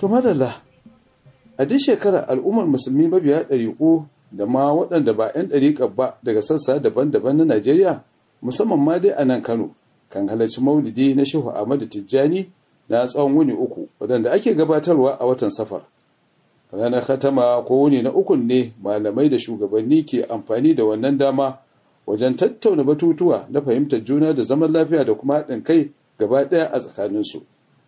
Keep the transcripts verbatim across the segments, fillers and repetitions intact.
To madalla, a duk shekara al'ummar musulmi mabiya ɗariƙo da ma waɗanda ba 'yan ɗariƙar ba daga sassa daban-daban na Najeriya, musamman ma dai a nan Kano, kan halarci maulidi na Shehu Ahmadu Tijjani na tsawon wuni uku, waɗanda ake gabatarwa a watan Safar. Ranar Khatama ko wuni na ukun ne malamai da shugabanni ke amfani da wannan dama wajen tattauna batutuwa na fahimtar juna da zaman lafiya da kuma haɗin kai gaba ɗaya a tsakaninsu.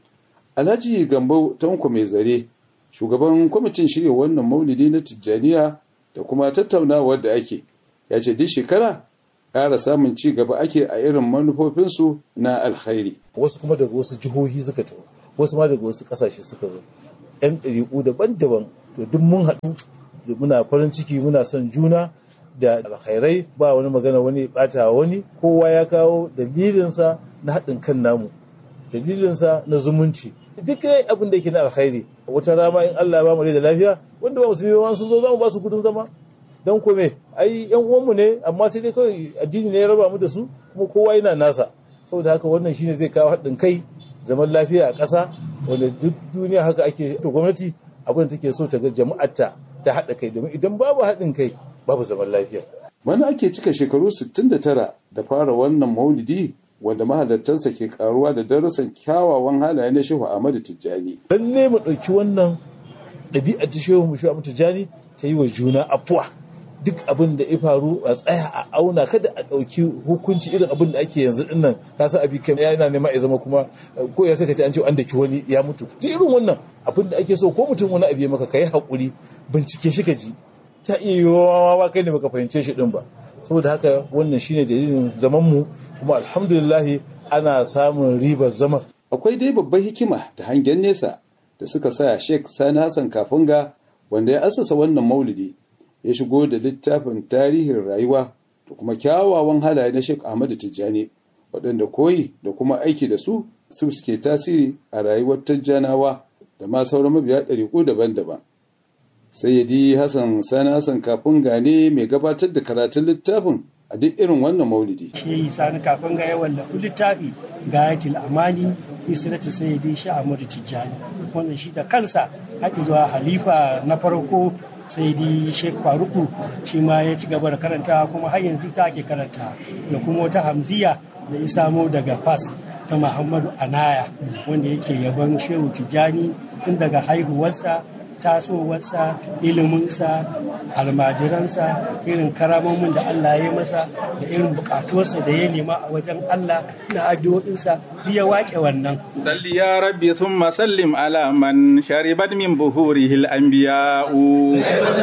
Alhaji Gambo Tanko Mai Zare, shugaban kwamitin shirya wannan maulidi na Tijjaniya da kuma tattaunawar da ake, ya ce duk shekara ƙara samun ci gaba ake a irin manufofinsu na alkhairi. Wasu kuma daga wasu jihohi suka taho, wasu ma daga wasu ƙasashe suka zo. 'Yan ɗariƙu daban-daban, to duk mun haɗu, muna farin ciki, muna son juna da alkhairai, ba wani magana wani ɓata wani, kowa ya kawo dalilinsa na haɗin kan namu, dalilinsa na zumunci. Duk abin da yake na alkhairi, wata rama in Allah ya ba mu da lafiya, wanda ba musulmi ba sun zo za mu ba su gudun zama. Don kome, ai yan uwanmu ne, amma sai dai kawai addini ne ya raba mu da su, kuma kowa yana nasa. Saboda haka wannan shine zai kawo haɗin kai, zaman lafiya a ƙasa, wanda duk duniya haka ake to gwamnati abin da take so ta ga jama'arta ta haɗa kai, domin idan babu haɗin kai babu zaman lafiya. Bana ake cika shekaru sittin da tara da fara wannan maulidi, wanda mahalartansa ke karuwa da darussan kyawawan halaye na Shehu Ahmadu Tijjani. Lalle mu ɗauki wannan ɗabi'ar ta Shehu Ahmadu Tijjani ta yi wa juna afuwa. Duk abin da ya faru a tsaya a auna, kada a ɗauki hukunci irin abin da ake yanzu ɗin nan, ka san abi kan yana nema ya zama kuma ko ya saka ta an ce an daki wani ya mutu. Duk irin wannan abin da ake so, ko mutum wani abu ya maka kai haƙuri, bincike shi ka ji, ta iya yiwuwa ma kai ne baka fahimce shi ɗin ba. Saboda haka wannan shine dalilin zaman mu, kuma alhamdulillahi ana samun ribar zaman. Akwai dai babbar hikima da hangen nesa da suka sa Sheikh Sani Hassan Kafunga, wanda ya assasa wannan maulidi, ya shigo da littafin tarihin rayuwa da kuma kyawawan halaye na Sheikh Ahmadu Tijjani, waɗanda koyi da kuma aiki da su su suke tasiri a rayuwar Tijjanawa da ma sauran mabiya ɗariƙu daban-daban. Sayyidi Hassan Sani Hassan Kafunga ne mai gabatar da karatun littafin a duk irin wannan maulidi. Shehi Sani Kafunga ya wallafa littafi Gayatul Amani fi sirati Sayyidi Sheikh Ahmadu Tijjani, wannan shi da kansa haɗi zuwa halifa na farko Sayyidi Sheikh Faruku, shi ma ya ci gaba da karanta, kuma har yanzu ta ake karanta, da kuma wata hamziya da ya samo daga Fas ta Muhammadu Anaya, wanda yake yaban Shehu Tijjani tun daga haihuwarsa, tasowarsa, iliminsa, almajiransa, irin karamomin da Allah ya masa, da irin bukatuwarsa da ya nema a wajen Allah na addu'o'insa, duk ya waƙe wannan. Salli ya rabbi thumma sallim ala man sharibat min buhurihi al-anbiya'u.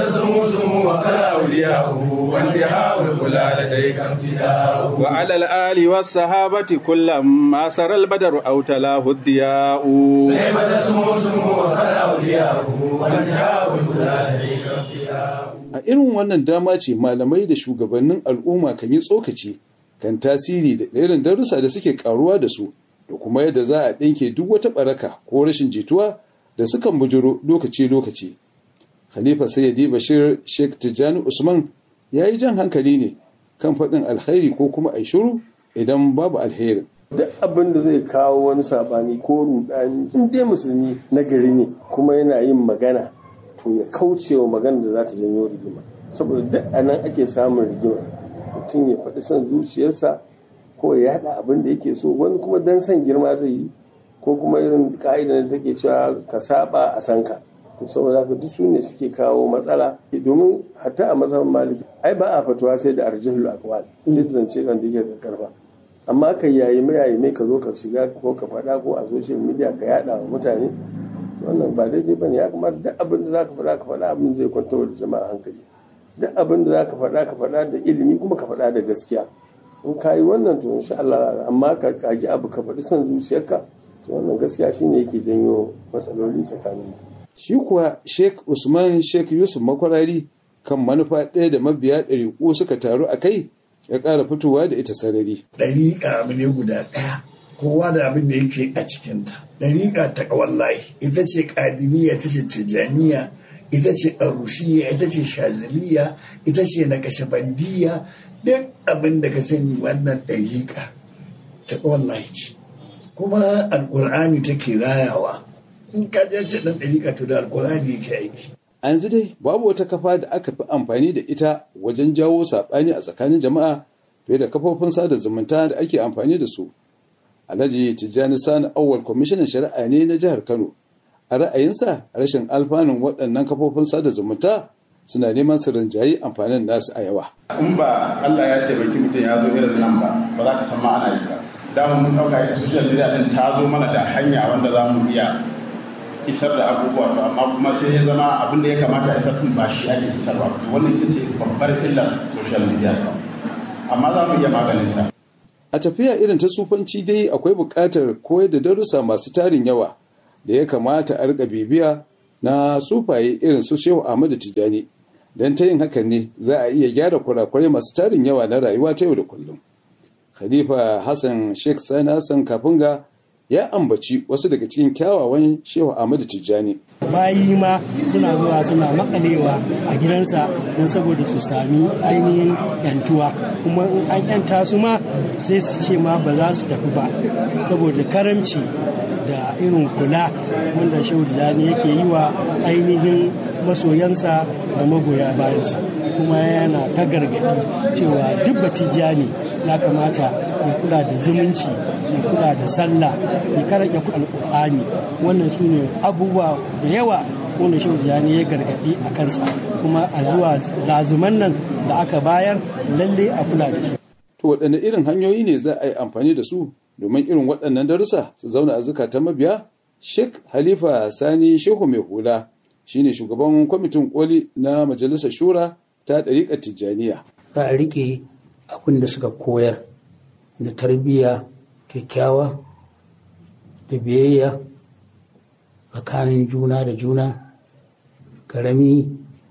Wa ala al-ali was sahabati kullam ma sara al-badru aw talahu ad-diya'u. A irin wannan dama ce malamai da shugabannin al'umma kan yi tsokaci kan tasiri da irin darussa da suke karuwa da su, da kuma yadda za a ɗinke duk wata ɓaraka ko rashin jituwa da sukan bujuro lokaci-lokaci. Khalifa Sayyidi Bashir Sheikh Tijjani Usman ya yi jan hankali ne kan faɗin alkhairi ko kuma a shiru idan babu alherin. Duk abin da zai kawo wani sabani ko rudani, in dai musulmi na gari ne kuma yana yin magana, to ya kauce wa magana da za ta janyo rigima, saboda duk anan ake samun rigima. Mutum ya faɗi son zuciyarsa ko ya yaɗa abin da yake so, wani kuma dan son girma zai yi, ko kuma irin ka'idar da take cewa ka saba a san ka. To saboda haka duk su ne suke kawo matsala, domin hatta a mazhabin Maliki ai ba a fatuwa sai da arjihul aqwal, sai da zance kan da yake da karfa. Amma ka yayi mai yayi mai ka zo ka shiga ko ka faɗa ko a social media ka yaɗa wa mutane, wannan ba daidai bane. Ya kamata duk abin da zaka faɗa ka faɗa abin zai kwantar da jama'a hankali. Duk abin da zaka faɗa ka faɗa da ilimi, kuma ka faɗa da gaskiya. In ka yi wannan to insha Allah, amma ka kage abu ka faɗi son zuciyarka, to wannan gaskiya shine yake janyo matsaloli tsakanin. Shi kuwa Sheikh Usman Sheikh Yusuf Makwarari, kan manufa ɗaya da mabiya ɗariƙu suka taru a kai, ya ƙara fitowa da ita sarari. Ɗariƙa abu ne guda ɗaya, kowa da abin da yake a cikinta. Ɗariƙa ta ƙawallahi ita ce ƙadiriya, ita ce tijaniya, ita ce arushiya, ita ce shaziliya, ita ce naƙashabandiya. Duk abin da ka sani wannan ɗariƙa ta ƙawallahi ce, kuma alƙur'ani take rayawa. in ka je ce dan ɗariƙa to da alƙur'ani yake aiki. A yanzu dai babu wata kafa da aka fi amfani da ita wajen jawo saɓani a tsakanin jama'a fiye da kafofin sada zumunta da ake amfani da su. Alhaji Tijjani Sani Awwal kwamishinan shari'a ne na jihar Kano. A ra'ayinsa rashin alfanun waɗannan kafofin sada zumunta suna neman su rinjayi amfanin nasu a yawa. In ba Allah ya taimaki mutum ya zo irin nan ba, ba za ka san ma ana yi ba. Dama mun ɗauka ita social media ɗin ta zo mana da hanya wanda za mu iya isar da abubuwa to amma kuma sai ya zama abin da ya kamata a isar ba shi ake isarwa. Wannan ita ce babbar illar social media ba. Amma za mu iya maganin ta. A tafiya irin ta sufanci dai akwai buƙatar koyar da darussa masu tarin yawa da ya kamata a riƙa bibiya na sufaye irin su Shehu Ahmadu Tijjani. Don ta yin hakan ne za a iya gyara kurakurai masu tarin yawa na rayuwa ta yau da kullum. Khalifa Hassan Sheikh Sani Hassan Kafunga ya ambaci wasu daga cikin kyawawan Shehu Ahmadu Tijjani. Bayi ma suna zuwa suna makalewa a gidansa don saboda su sami ainihin yantuwa, kuma in an yanta su ma sai su ce ma ba za su tafi ba saboda karamci da irin kula wanda Shehu Tijjani yake yi wa ainihin masoyansa da magoya bayansa, kuma yana ta gargaɗi cewa duk Batijjani ya kamata ya kula da zumunci, ya kula da sallah, ya karanta alƙur'ani. Wannan su ne abubuwa da yawa wanda Shehu Tijjani ya gargaɗi a kansa, kuma a zuwa lazuman nan da aka bayar lalle a kula da su. To waɗanne irin hanyoyi ne za a yi amfani da su domin irin waɗannan darussa su zauna a zukatan mabiya? Sheikh Halifa Sani Shehu Mai Hula shine shugaban kwamitin koli na majalisar shura ta ɗariƙar Tijjaniya. Za a riƙe abin da suka koyar na tarbiyya kyakkyawa da biyayya tsakanin juna da juna, karami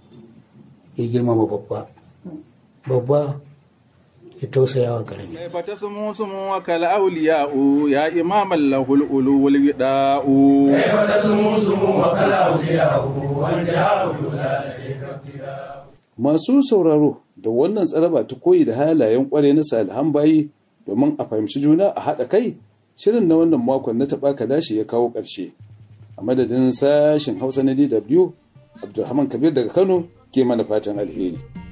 ya girmama babba, babba ya tausaya wa karami. Kai fata sumu sumu wa kal awliya'u ya imaman lahul ulu wal wida'u. Kai fata sumu sumu wa kal awliya'u wal ja'u la yakfira. Masu sauraro da wannan tsaraba ta koyi da halayen kware na salihan bayi domin a fahimci juna a haɗa kai, shirin na wannan makon na taɓa kalashi ya kawo ƙarshe. A madadin sashen Hausa na D W, Abdulrahman Kabir daga Kano ke mana fatan alheri.